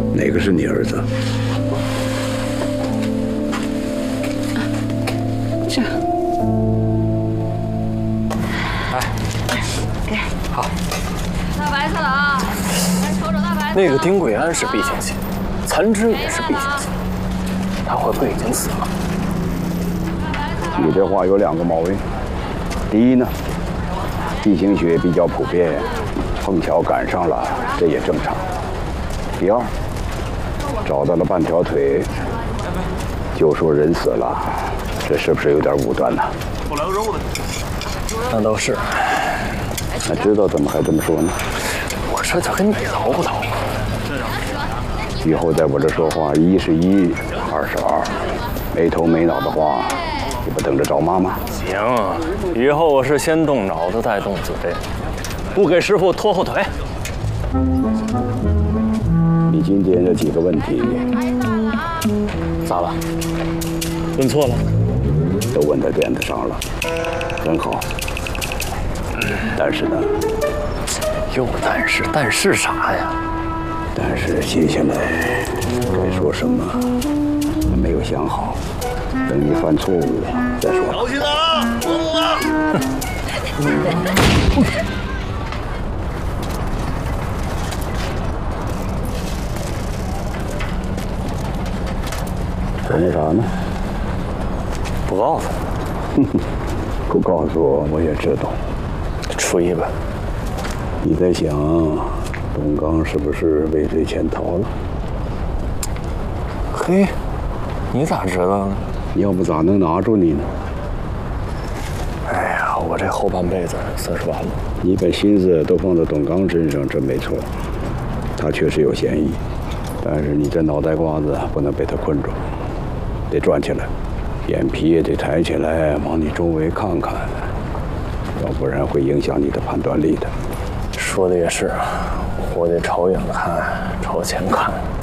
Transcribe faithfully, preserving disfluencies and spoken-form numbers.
哪个是你儿子？ 这。 哎， 给。 好。 大白菜了啊！来瞅瞅大白菜。 那个丁贵安是毕竟信，残肢也是毕竟信，他会不会已经死了？ 你这话有两个毛病。第一呢，地形学比较普遍，碰巧赶上了，这也正常。第二，找到了半条腿，就说人死了，这是不是有点武断呢？ 不能肉的。 那倒是。 那知道怎么还这么说呢？ 我这就跟你唠叨。 以后在我这说话，一是一，二是二，没头没脑的话，你不等着找妈吗？ 行，以后我是先动脑子再动嘴，不给师傅拖后腿。 你今天这几个问题， 咋了？问错了？ 都问在点子上了，很好。但是呢， 又但是，但是啥呀？ 但是接下来该说什么，还没有想好。等你犯错误再说。 小心啊！疯啊！ 等啥呢？ 不告诉你。不告诉我，我也知道。 吹吧。 你在想，董刚是不是畏罪潜逃了？ 嘿，你咋知道呢？ 要不咋能拿住你呢？ 哎呀，我这后半辈子算是完了。 你把心思都放在董刚身上，真没错。他确实有嫌疑，但是你这脑袋瓜子不能被他困住，得转起来，眼皮也得抬起来，往你周围看看，要不然会影响你的判断力的。 说的也是，我得朝远看，朝前看。